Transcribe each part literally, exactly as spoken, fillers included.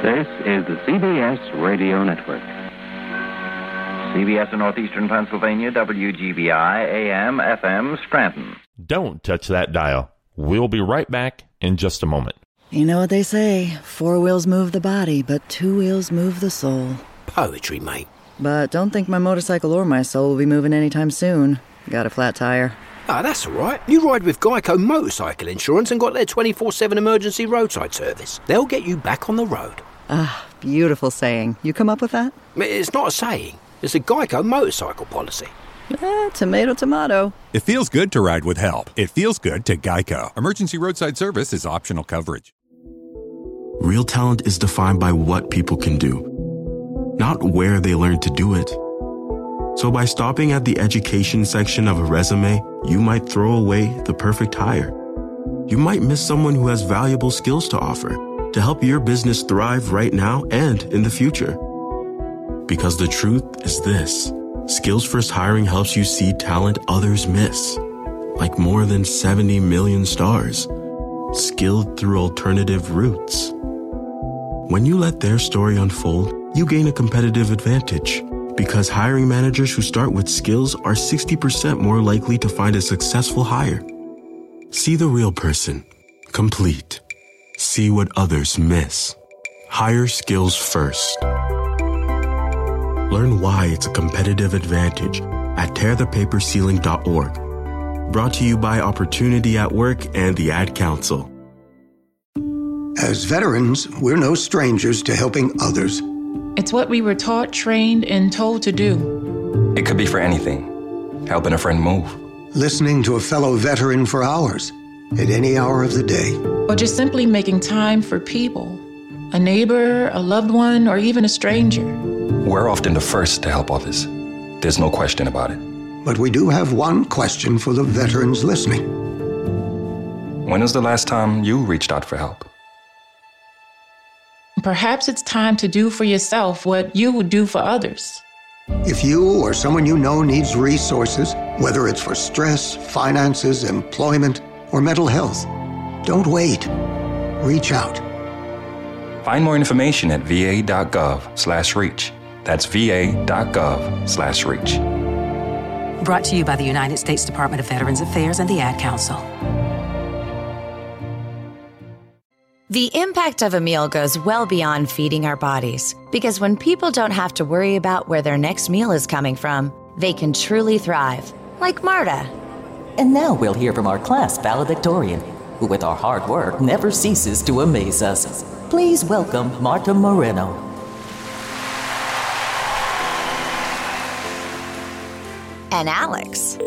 This is the C B S Radio Network. C B S in Northeastern Pennsylvania, W G B I, A M, F M, Scranton. Don't touch that dial. We'll be right back in just a moment. You know what they say, four wheels move the body, but two wheels move the soul. Poetry, mate. But don't think my motorcycle or my soul will be moving anytime soon. Got a flat tire. Ah, that's all right. You ride with Geico Motorcycle Insurance and got their twenty-four seven emergency roadside service. They'll get you back on the road. Ah, beautiful saying. You come up with that? It's not a saying. It's a Geico motorcycle policy. Eh, tomato, tomato. It feels good to ride with help. It feels good to Geico. Emergency roadside service is optional coverage. Real talent is defined by what people can do, not where they learn to do it. So by stopping at the education section of a resume, you might throw away the perfect hire. You might miss someone who has valuable skills to offer to help your business thrive right now and in the future. Because the truth is this. Skills First Hiring helps you see talent others miss. Like more than seventy million stars. Skilled through alternative routes. When you let their story unfold, you gain a competitive advantage. Because hiring managers who start with skills are sixty percent more likely to find a successful hire. See the real person. Complete. See what others miss. Hire skills first. Learn why it's a competitive advantage at tear the paper ceiling dot org. Brought to you by Opportunity at Work and the Ad Council. As veterans, we're no strangers to helping others. It's what we were taught, trained, and told to do. It could be for anything. Helping a friend move. Listening to a fellow veteran for hours, at any hour of the day. Or just simply making time for people. A neighbor, a loved one, or even a stranger. We're often the first to help others. There's no question about it. But we do have one question for the veterans listening. When was the last time you reached out for help? Perhaps it's time to do for yourself what you would do for others. If you or someone you know needs resources, whether it's for stress, finances, employment, or mental health, don't wait. Reach out. Find more information at va.gov slash reach. That's va.gov slash reach. Brought to you by the United States Department of Veterans Affairs and the Ad Council. The impact of a meal goes well beyond feeding our bodies, because when people don't have to worry about where their next meal is coming from, they can truly thrive, like Marta. And now we'll hear from our class valedictorian, who with our hard work never ceases to amaze us. Please welcome Marta Moreno. And Alex.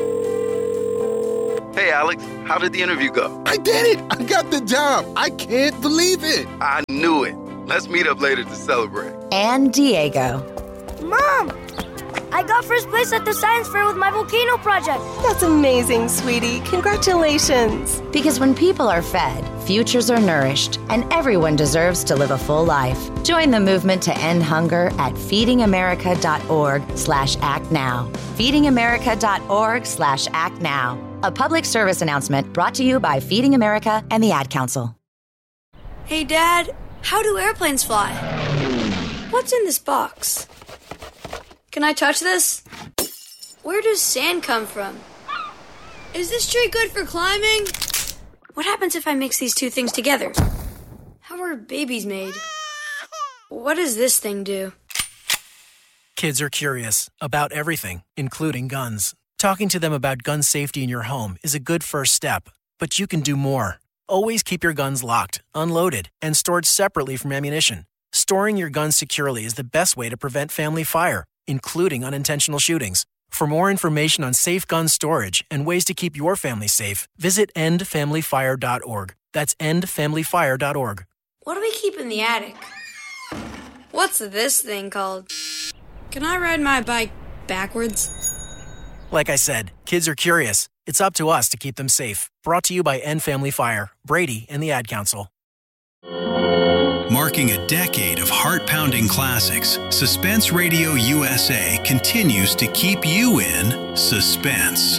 Hey, Alex, how did the interview go? I did it! I got the job! I can't believe it! I knew it. Let's meet up later to celebrate. And Diego. Mom! I got first place at the science fair with my volcano project. That's amazing, sweetie. Congratulations. Because when people are fed, futures are nourished, and everyone deserves to live a full life. Join the movement to end hunger at feedingamerica.org slash act now. feedingamerica.org slash act now. A public service announcement brought to you by Feeding America and the Ad Council. Hey, Dad, how do airplanes fly? What's in this box? Can I touch this? Where does sand come from? Is this tree good for climbing? What happens if I mix these two things together? How are babies made? What does this thing do? Kids are curious about everything, including guns. Talking to them about gun safety in your home is a good first step, but you can do more. Always keep your guns locked, unloaded, and stored separately from ammunition. Storing your guns securely is the best way to prevent family fire, including unintentional shootings. For more information on safe gun storage and ways to keep your family safe, visit end family fire dot org. That's end family fire dot org. What do we keep in the attic? What's this thing called? Can I ride my bike backwards? Like I said, kids are curious. It's up to us to keep them safe. Brought to you by End Family Fire, Brady, and the Ad Council. Marking a decade of heart-pounding classics, Suspense Radio U S A continues to keep you in suspense.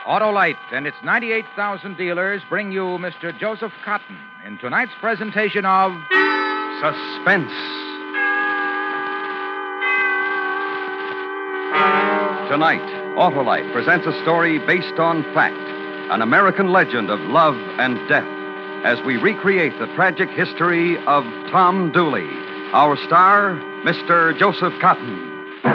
Autolite and its ninety-eight thousand dealers bring you Mister Joseph Cotton in tonight's presentation of Suspense. Tonight, Autolite presents a story based on fact, an American legend of love and death, as we recreate the tragic history of Tom Dooley. Our star, Mister Joseph Cotton.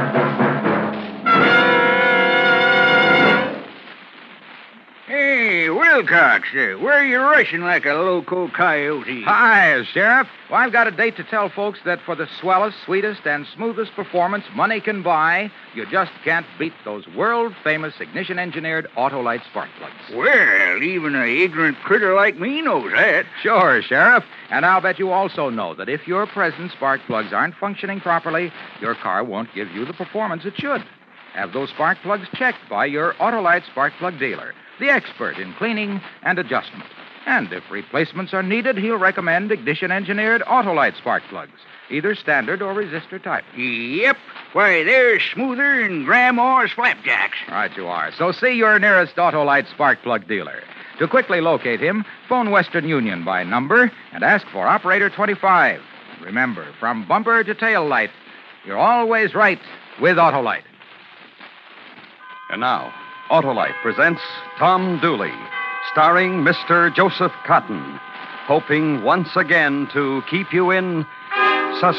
Hey, Wilcox, uh, where are you rushing like a loco coyote? Hi, Sheriff. Well, I've got a date to tell folks that for the swellest, sweetest, and smoothest performance money can buy, you just can't beat those world-famous ignition-engineered Autolite spark plugs. Well, even an ignorant critter like me knows that. Sure, Sheriff. And I'll bet you also know that if your present spark plugs aren't functioning properly, your car won't give you the performance it should. Have those spark plugs checked by your Autolite spark plug dealer, the expert in cleaning and adjustment. And if replacements are needed, he'll recommend ignition-engineered Autolite spark plugs, either standard or resistor type. Yep. Why, they're smoother than Grandma's flapjacks. Right you are. So see your nearest Autolite spark plug dealer. To quickly locate him, phone Western Union by number and ask for Operator twenty-five. Remember, from bumper to tail light, you're always right with Autolite. And now, Autolite presents Tom Dooley, starring Mister Joseph Cotton, hoping once again to keep you in suspense.